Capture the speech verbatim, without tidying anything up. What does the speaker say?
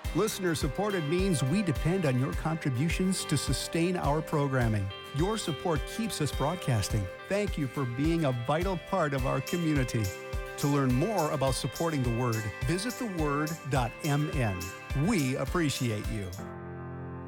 Listener supported means we depend on your contributions to sustain our programming. Your support keeps us broadcasting. Thank you for being a vital part of our community. To learn more about supporting the Word, visit the word dot m n. We appreciate you.